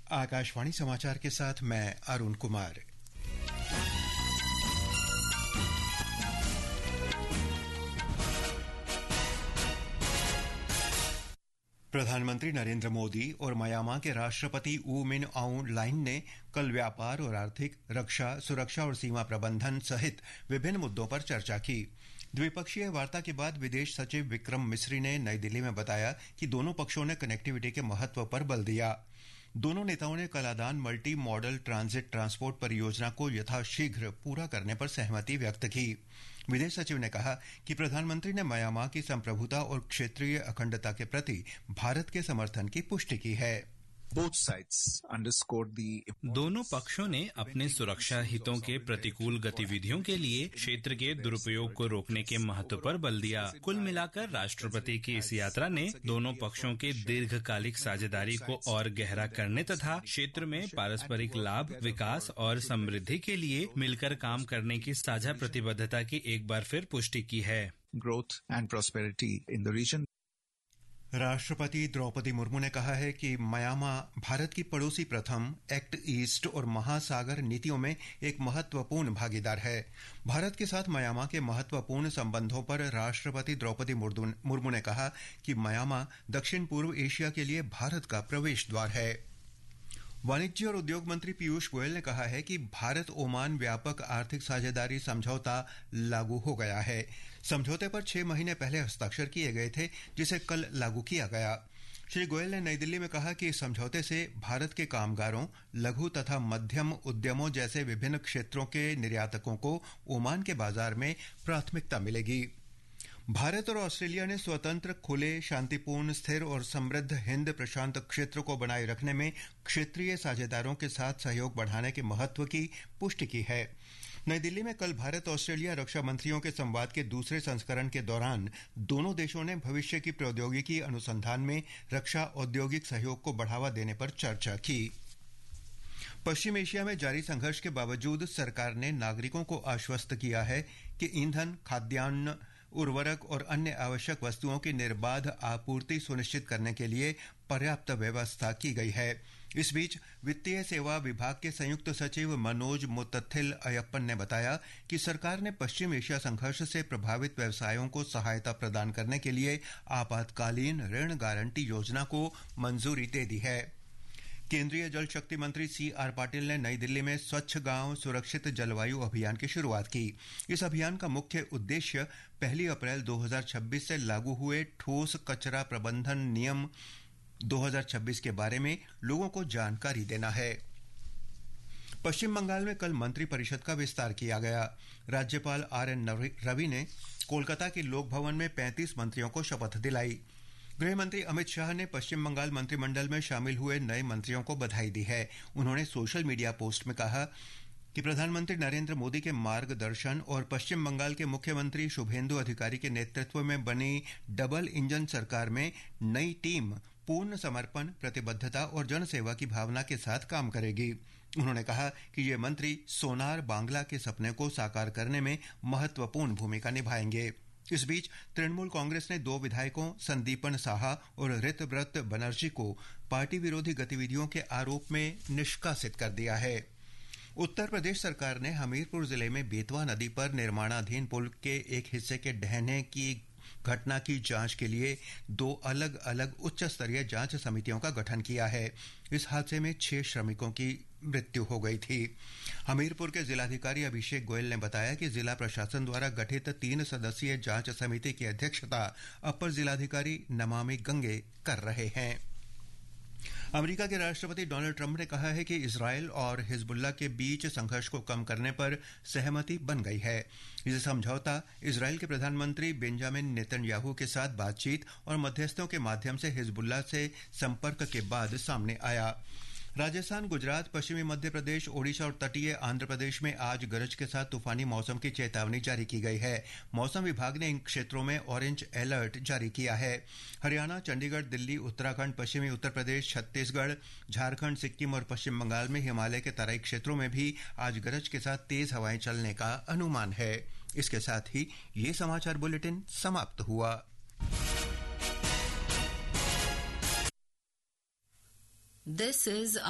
आकाशवाणी समाचार के साथ मैं अरुण कुमार। प्रधानमंत्री नरेंद्र मोदी और म्यांमार के राष्ट्रपति ऊ मिन आउंग लाइन ने कल व्यापार और आर्थिक, रक्षा, सुरक्षा और सीमा प्रबंधन सहित विभिन्न मुद्दों पर चर्चा की। द्विपक्षीय वार्ता के बाद विदेश सचिव विक्रम मिस्री ने नई दिल्ली में बताया कि दोनों पक्षों ने कनेक्टिविटी के महत्व पर बल दिया। दोनों नेताओं ने Kaladan multi modal transit transport परियोजना को यथाशीघ्र पूरा करने पर सहमति व्यक्त की। विदेश सचिव ने कहा कि प्रधानमंत्री ने म्यांमार की संप्रभुता और क्षेत्रीय अखंडता के प्रति भारत के समर्थन की पुष्टि की है। दोनों पक्षों ने अपने सुरक्षा हितों के प्रतिकूल गतिविधियों के लिए क्षेत्र के दुरुपयोग को रोकने के महत्व पर बल दिया। कुल मिलाकर राष्ट्रपति की इस यात्रा ने दोनों पक्षों के दीर्घकालिक साझेदारी को और गहरा करने तथा क्षेत्र में पारस्परिक लाभ, विकास और समृद्धि के लिए मिलकर काम करने की साझा प्रतिबद्धता की एक बार फिर पुष्टि की है। Growth and prosperity in the reason. राष्ट्रपति द्रौपदी मुर्मू ने कहा है कि म्यांमार भारत की पड़ोसी प्रथम, एक्ट ईस्ट और महासागर नीतियों में एक महत्वपूर्ण भागीदार है। भारत के साथ म्यांमार के महत्वपूर्ण संबंधों पर राष्ट्रपति द्रौपदी मुर्मू ने कहा कि म्यांमार दक्षिण पूर्व एशिया के लिए भारत का प्रवेश द्वार है। वाणिज्य और उद्योग मंत्री पीयूष गोयल ने कहा है कि भारत ओमान व्यापक आर्थिक साझेदारी समझौता लागू हो गया है। समझौते पर 6 महीने पहले हस्ताक्षर किए गए थे, जिसे कल लागू किया गया। श्री गोयल ने नई दिल्ली में कहा कि इस समझौते से भारत के कामगारों, लघु तथा मध्यम उद्यमों जैसे विभिन्न क्षेत्रों के निर्यातकों को ओमान के बाजार में प्राथमिकता मिलेगी। भारत और ऑस्ट्रेलिया ने स्वतंत्र, खुले, शांतिपूर्ण, स्थिर और समृद्ध हिंद प्रशांत क्षेत्र को बनाए रखने में क्षेत्रीय साझेदारों के साथ सहयोग बढ़ाने के महत्व की पुष्टि की है। नई दिल्ली में कल भारत ऑस्ट्रेलिया रक्षा मंत्रियों के संवाद के दूसरे संस्करण के दौरान दोनों देशों ने भविष्य की प्रौद्योगिकी अनुसंधान में रक्षा औद्योगिक सहयोग को बढ़ावा देने पर चर्चा की। पश्चिम एशिया में जारी संघर्ष के बावजूद सरकार ने नागरिकों को आश्वस्त किया है कि ईंधन, खाद्यान्न, उर्वरक और अन्य आवश्यक वस्तुओं की निर्बाध आपूर्ति सुनिश्चित करने के लिए पर्याप्त व्यवस्था की गई है। इस बीच वित्तीय सेवा विभाग के संयुक्त सचिव मनोज मुत्तथिल अयप्पन ने बताया कि सरकार ने पश्चिम एशिया संघर्ष से प्रभावित व्यवसायों को सहायता प्रदान करने के लिए आपातकालीन ऋण गारंटी योजना को मंजूरी दे दी है। केंद्रीय जल शक्ति मंत्री CR पाटिल ने नई दिल्ली में स्वच्छ गांव सुरक्षित जलवायु अभियान की शुरुआत की। इस अभियान का मुख्य उद्देश्य 1 अप्रैल 2026 से लागू हुए ठोस कचरा प्रबंधन नियम 2026 के बारे में लोगों को जानकारी देना है। पश्चिम बंगाल में कल मंत्रिपरिषद का विस्तार किया गया। राज्यपाल RN रवि ने कोलकाता के लोक भवन में 35 मंत्रियों को शपथ दिलाई। गृह मंत्री अमित शाह ने पश्चिम बंगाल मंत्रिमंडल में शामिल हुए नए मंत्रियों को बधाई दी है। उन्होंने सोशल मीडिया पोस्ट में कहा कि प्रधानमंत्री नरेंद्र मोदी के मार्गदर्शन और पश्चिम बंगाल के मुख्यमंत्री शुभेंदु अधिकारी के नेतृत्व में बनी डबल इंजन सरकार में नई टीम पूर्ण समर्पण, प्रतिबद्धता और जनसेवा की भावना के साथ काम करेगी। उन्होंने कहा कि ये मंत्री सोनार बांग्ला के सपने को साकार करने में महत्वपूर्ण भूमिका निभाएंगे। इस बीच तृणमूल कांग्रेस ने 2 विधायकों संदीपन साहा और ऋतव्रत बनर्जी को पार्टी विरोधी गतिविधियों के आरोप में निष्कासित कर दिया है। उत्तर प्रदेश सरकार ने हमीरपुर जिले में बेतवा नदी पर निर्माणाधीन पुल के एक हिस्से के ढहने की घटना की जांच के लिए 2 अलग अलग उच्च स्तरीय जांच समितियों का गठन किया है। इस हादसे में 6 श्रमिकों की मृत्यु हो गई थी। हमीरपुर के जिलाधिकारी अभिषेक गोयल ने बताया कि जिला प्रशासन द्वारा गठित 3 सदस्यीय जांच समिति की अध्यक्षता अपर जिलाधिकारी नमामि गंगे कर रहे हैं। अमेरिका के राष्ट्रपति डोनाल्ड ट्रंप ने कहा है कि इजरायल और हिजबुल्लाह के बीच संघर्ष को कम करने पर सहमति बन गई है। यह समझौता इजरायल के प्रधानमंत्री बेंजामिन नेतन्याहू के साथ बातचीत और मध्यस्थों के माध्यम से हिजबुल्लाह से संपर्क के बाद सामने आया। राजस्थान, गुजरात, पश्चिमी मध्य प्रदेश, ओडिशा और तटीय आंध्र प्रदेश में आज गरज के साथ तूफानी मौसम की चेतावनी जारी की गई है। मौसम विभाग ने इन क्षेत्रों में ऑरेंज अलर्ट जारी किया है। हरियाणा, चंडीगढ़, दिल्ली, उत्तराखंड, पश्चिमी उत्तर प्रदेश, छत्तीसगढ़, झारखंड, सिक्किम और पश्चिम बंगाल में हिमालय के तराई क्षेत्रों में भी आज गरज के साथ तेज हवाएं चलने का अनुमान है। इसके साथ ही ये समाचार बुलेटिन समाप्त हुआ। This is